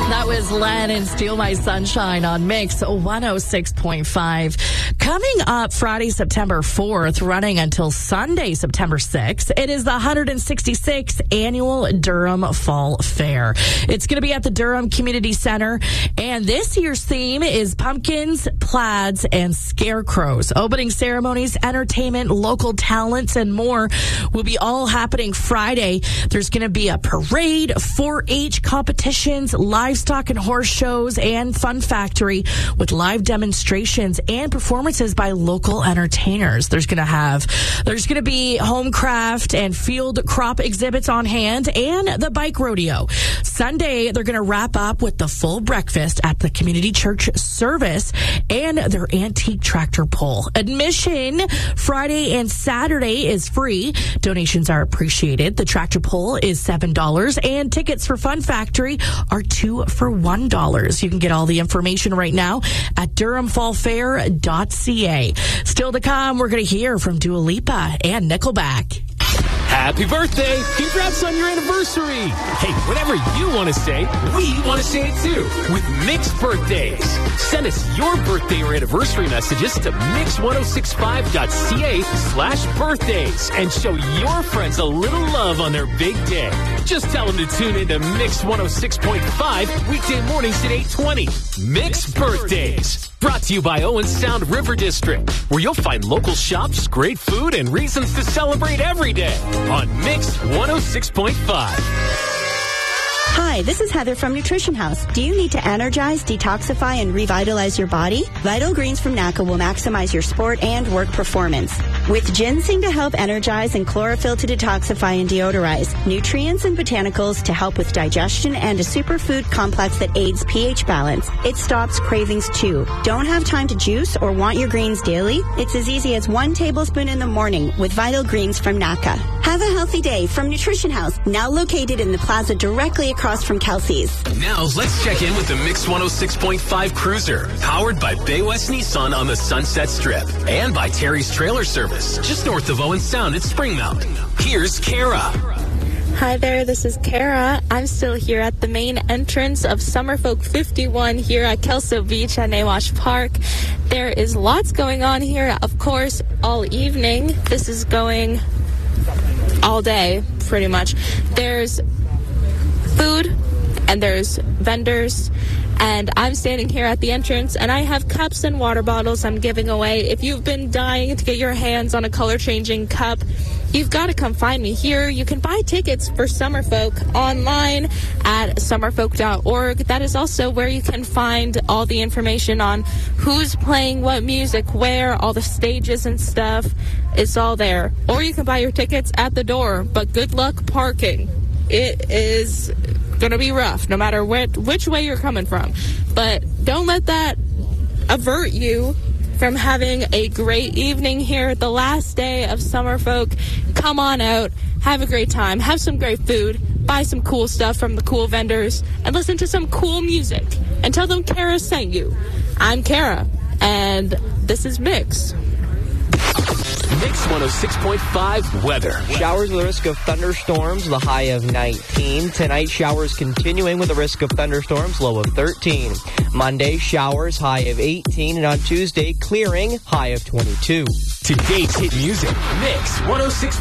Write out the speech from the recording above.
That was Len and Steal My Sunshine on Mix 106.5. Coming up Friday, September 4th, running until Sunday, September 6th, it is the 166th Annual Durham Fall Fair. It's going to be at the Durham Community Center, and this year's theme is pumpkins, plaids, and scarecrows. Opening ceremonies, entertainment, local talents, and more will be all happening Friday. There's going to be a parade, 4-H competitions, livestock and horse shows, and fun factory with live demonstrations and performances by local entertainers. There's going to be home craft and field crop exhibits on hand, and the bike rodeo. Sunday, they're going to wrap up with the full breakfast at the community church service and their antique tractor pull. Admission Friday and Saturday is free. Donations are appreciated. The tractor pull is $7, and tickets for Fun Factory are $2 for $1. You can get all the information right now at durhamfallfair.ca. Still to come, we're going to hear from Dua Lipa and Nickelback. Happy birthday! Congrats on your anniversary! Hey, whatever you want to say, we want to say it too with Mix Birthdays. Send us your birthday or anniversary messages to mix106.5.ca/birthdays and show your friends a little love on their big day. Just tell them to tune into Mix 106.5 weekday mornings at 8:20. Mix Birthdays. Brought to you by Owen Sound River District, where you'll find local shops, great food, and reasons to celebrate every day on Mix 106.5. Hi, this is Heather from Nutrition House. Do you need to energize, detoxify, and revitalize your body? Vital Greens from NACA will maximize your sport and work performance. With ginseng to help energize and chlorophyll to detoxify and deodorize, nutrients and botanicals to help with digestion, and a superfood complex that aids pH balance, it stops cravings too. Don't have time to juice or want your greens daily? It's as easy as 1 tablespoon in the morning with Vital Greens from NACA. Have a healthy day from Nutrition House, now located in the plaza directly across from Kelsey's. Now let's check in with the Mix 106.5 Cruiser, powered by Bay West Nissan on the Sunset Strip and by Terry's Trailer Service, just north of Owen Sound at Springmount. Here's Kara. Hi there, this is Kara. I'm still here at the main entrance of Summerfolk 51 here at Kelso Beach at Nawash Park. There is lots going on here, of course, all evening. This is going all day, pretty much. There's food and there's vendors, and I'm standing here at the entrance, and I have cups and water bottles I'm giving away. If you've been dying to get your hands on a color-changing cup, you've got to come find me here. You can buy tickets for Summerfolk online at summerfolk.org. That is also where you can find all the information on who's playing what music, where, all the stages and stuff. It's all there. Or you can buy your tickets at the door, but good luck parking. It is going to be rough, no matter which way you're coming from. But don't let that avert you from having a great evening here, the last day of Summerfolk. Come on out, have a great time, have some great food, buy some cool stuff from the cool vendors, and listen to some cool music. And tell them Kara sent you. I'm Kara, and this is Mix. Mix 106.5 weather. Showers with a risk of thunderstorms, the high of 19. Tonight, showers continuing with a risk of thunderstorms, low of 13. Monday, showers, high of 18. And on Tuesday, clearing, high of 22. Today's hit music, Mix 106.